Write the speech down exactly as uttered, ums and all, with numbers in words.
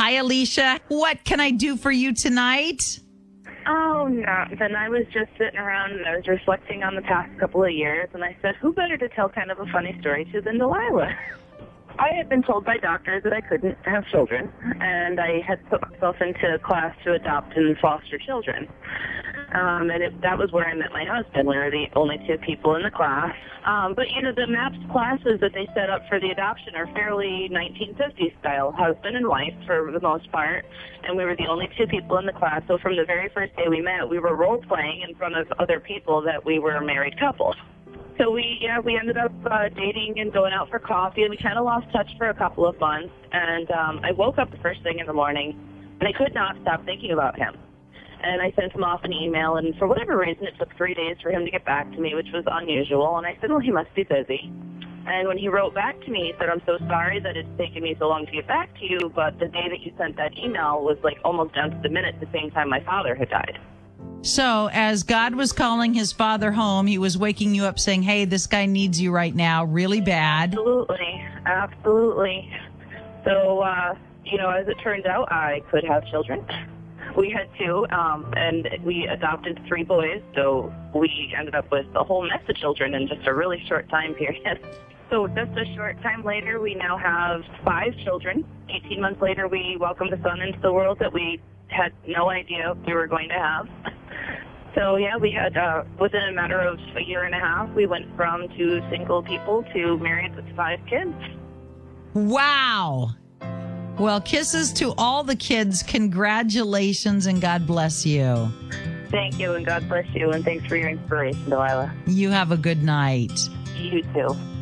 Hi, Alicia. What can I do for you tonight? Oh, nothing. I was just sitting around and I was reflecting on the past couple of years, and I said, who better to tell kind of a funny story to than Delilah? I had been told by doctors that I couldn't have children, and I had put myself into a class to adopt and foster children. Um, and it, that was where I met my husband. We were the only two people in the class. Um, but, you know, the MAPS classes that they set up for the adoption are fairly nineteen fifties style, husband and wife for the most part. And we were the only two people in the class. So from the very first day we met, we were role-playing in front of other people that we were a married couple. So we, yeah, we ended up uh, dating and going out for coffee, and we kind of lost touch for a couple of months. And um, I woke up the first thing in the morning, and I could not stop thinking about him. And I sent him off an email, and for whatever reason, it took three days for him to get back to me, which was unusual. And I said, well, he must be busy. And when he wrote back to me, he said, I'm so sorry that it's taken me so long to get back to you, but the day that you sent that email was like almost down to the minute the same time my father had died. So as God was calling his father home, he was waking you up saying, hey, this guy needs you right now really bad. Absolutely. Absolutely. So, uh, you know, as it turns out, I could have children. We had two, um, and we adopted three boys, so we ended up with a whole mess of children in just a really short time period. So just a short time later, we now have five children. eighteen months later, we welcomed a son into the world that we had no idea we were going to have. So, yeah, we had, uh, within a matter of a year and a half, we went from two single people to married with five kids. Wow. Well, kisses to all the kids. Congratulations, and God bless you. Thank you, and God bless you, and thanks for your inspiration, Delilah. You have a good night. You too.